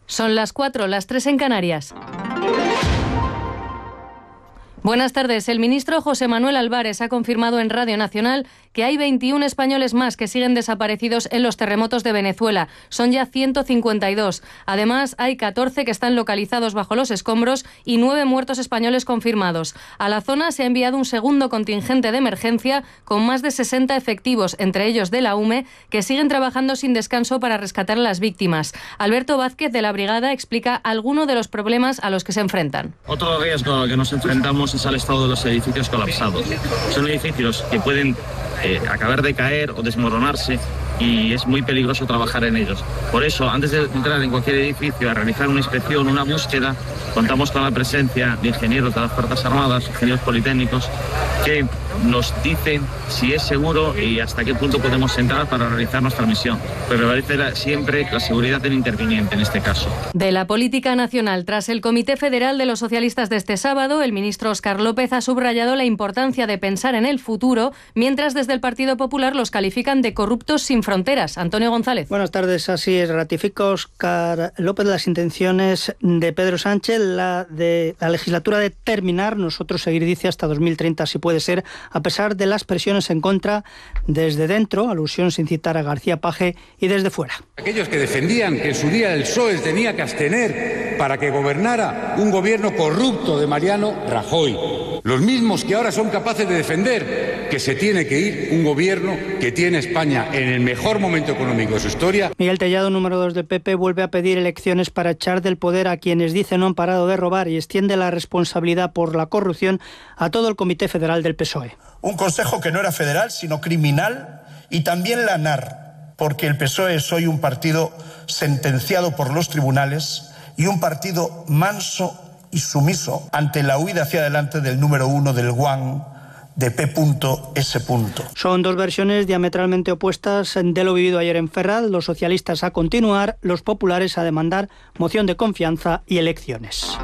Son las 4, las 3 en Canarias. Buenas tardes. El ministro José Manuel Álvarez ha confirmado en Radio Nacional que hay 21 españoles más que siguen desaparecidos en los terremotos de Venezuela. Son ya 152. Además, hay 14 que están localizados bajo los escombros y 9 muertos españoles confirmados. A la zona se ha enviado un segundo contingente de emergencia con más de 60 efectivos, entre ellos de la UME, que siguen trabajando sin descanso para rescatar a las víctimas. Alberto Vázquez, de la Brigada, explica algunos de los problemas a los que se enfrentan. Otro riesgo al que nos enfrentamos es al estado de los edificios colapsados. Son edificios que pueden acabar de caer o desmoronarse y es muy peligroso trabajar en ellos. Por eso, antes de entrar en cualquier edificio a realizar una inspección, una búsqueda, contamos con la presencia de ingenieros de las Fuerzas Armadas, ingenieros politécnicos, que nos dicen si es seguro y hasta qué punto podemos entrar para realizar nuestra misión. Pero prevalece siempre la seguridad del interviniente en este caso. De la política nacional, tras el Comité Federal de los Socialistas de este sábado, el ministro Óscar López ha subrayado la importancia de pensar en el futuro, mientras desde el Partido Popular los califican de corruptos sin fronteras. Antonio González. Buenas tardes. Así es, ratifica Óscar López las intenciones de Pedro Sánchez, la legislatura de terminar, nosotros seguir, dice, hasta 2030, si puede ser, a pesar de las presiones en contra desde dentro, alusión sin citar a García Paje, y desde fuera. Aquellos que defendían que en su día el PSOE tenía que abstener para que gobernara un gobierno corrupto de Mariano Rajoy. Los mismos que ahora son capaces de defender que se tiene que ir un gobierno que tiene España en el mejor momento económico de su historia. Miguel Tellado, número 2 del PP, vuelve a pedir elecciones para echar del poder a quienes dicen no han parado de robar y extiende la responsabilidad por la corrupción a todo el Comité Federal del PSOE. Un consejo que no era federal, sino criminal, y también la NAR, porque el PSOE es hoy un partido sentenciado por los tribunales y un partido manso y sumiso ante la huida hacia adelante del número 1 del GUAN, de P.S. Son dos versiones diametralmente opuestas de lo vivido ayer en Ferraz. Los socialistas a continuar, los populares a demandar moción de confianza y elecciones.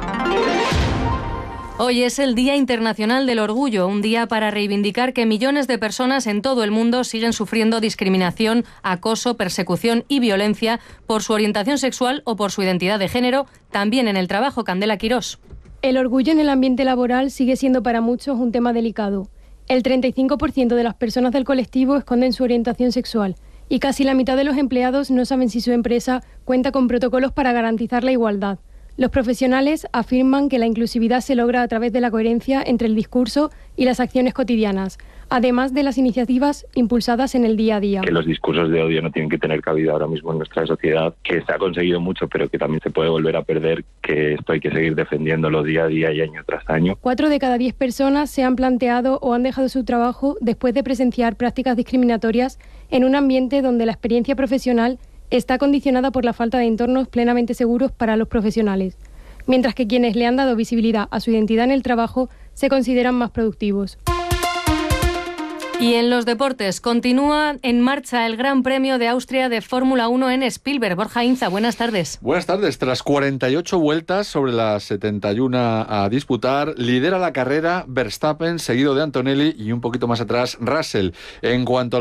Hoy es el Día Internacional del Orgullo, un día para reivindicar que millones de personas en todo el mundo siguen sufriendo discriminación, acoso, persecución y violencia por su orientación sexual o por su identidad de género, también en el trabajo. Candela Quirós. El orgullo en el ambiente laboral sigue siendo para muchos un tema delicado. El 35% de las personas del colectivo esconden su orientación sexual y casi la mitad de los empleados no saben si su empresa cuenta con protocolos para garantizar la igualdad. Los profesionales afirman que la inclusividad se logra a través de la coherencia entre el discurso y las acciones cotidianas, además de las iniciativas impulsadas en el día a día. Que los discursos de odio no tienen que tener cabida ahora mismo en nuestra sociedad, que se ha conseguido mucho, pero que también se puede volver a perder, que esto hay que seguir defendiéndolo día a día y año tras año. 4 de cada 10 personas se han planteado o han dejado su trabajo después de presenciar prácticas discriminatorias en un ambiente donde la experiencia profesional está condicionada por la falta de entornos plenamente seguros para los profesionales, mientras que quienes le han dado visibilidad a su identidad en el trabajo se consideran más productivos. Y en los deportes, continúa en marcha el Gran Premio de Austria de Fórmula 1 en Spielberg. Borja Inza, buenas tardes. Buenas tardes. Tras 48 vueltas sobre las 71 a disputar, lidera la carrera Verstappen, seguido de Antonelli y un poquito más atrás Russell. En cuanto al